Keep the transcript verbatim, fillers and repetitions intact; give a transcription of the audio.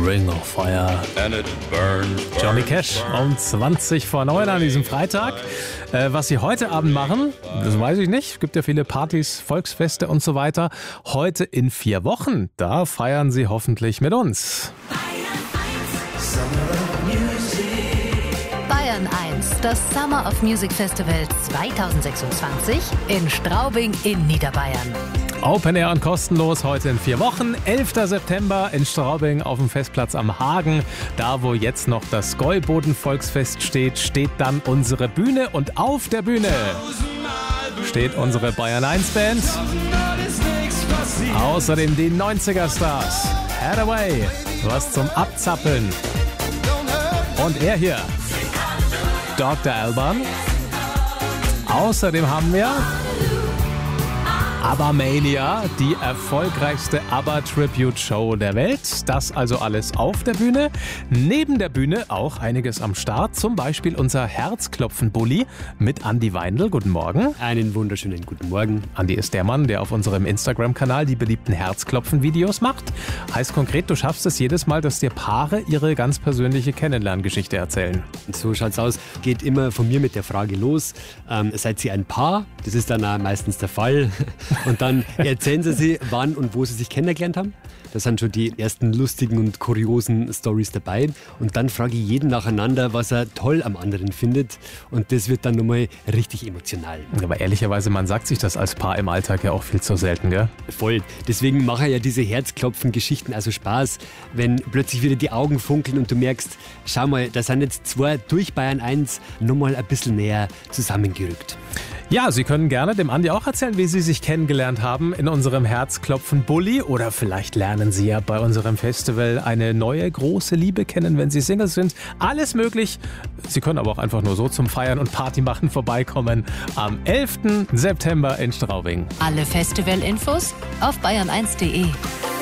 Ring of Fire. And it burns, burns, Johnny Cash um zwanzig vor neun an diesem Freitag. Äh, was Sie heute Abend machen, das weiß ich nicht. Es gibt ja viele Partys, Volksfeste und so weiter. Heute in vier Wochen, da feiern Sie hoffentlich mit uns. Bayern eins, das Summer of Music Festival zweitausendsechsundzwanzig in Straubing in Niederbayern. Open Air und kostenlos heute in vier Wochen. elfter September in Straubing auf dem Festplatz am Hagen. Da, wo jetzt noch das Gäuboden-Volksfest steht, steht dann unsere Bühne. Und auf der Bühne steht unsere Bayern eins Band. Außerdem die neunziger-Stars. Hathaway, was zum Abzappeln. Und er hier, Doktor Alban. Außerdem haben wir ABBA Mania, die erfolgreichste ABBA-Tribute-Show der Welt. Das also alles auf der Bühne. Neben der Bühne auch einiges am Start. Zum Beispiel unser Herzklopfen-Bulli mit Andi Weindl. Guten Morgen. Einen wunderschönen guten Morgen. Andi ist der Mann, der auf unserem Instagram-Kanal die beliebten Herzklopfen-Videos macht. Heißt konkret, du schaffst es jedes Mal, dass dir Paare ihre ganz persönliche Kennenlerngeschichte erzählen. So schaut's aus. Geht immer von mir mit der Frage los. Ähm, seid ihr ein Paar? Das ist dann auch meistens der Fall. Und dann erzählen sie sie, wann und wo sie sich kennengelernt haben. Da sind schon die ersten lustigen und kuriosen Storys dabei. Und dann frage ich jeden nacheinander, was er toll am anderen findet. Und das wird dann nochmal richtig emotional. Aber ehrlicherweise, man sagt sich das als Paar im Alltag ja auch viel zu selten, gell? Voll. Deswegen machen ja diese Herzklopfen-Geschichten also Spaß, wenn plötzlich wieder die Augen funkeln und du merkst, schau mal, da sind jetzt zwei durch Bayern eins nochmal ein bisschen näher zusammengerückt. Ja, Sie können gerne dem Andi auch erzählen, wie Sie sich kennengelernt haben in unserem Herzklopfen-Bulli. Oder vielleicht lernen Sie ja bei unserem Festival eine neue große Liebe kennen, wenn Sie Singles sind. Alles möglich. Sie können aber auch einfach nur so zum Feiern und Party machen vorbeikommen am elften September in Straubing. Alle Festivalinfos auf bayern eins punkt de.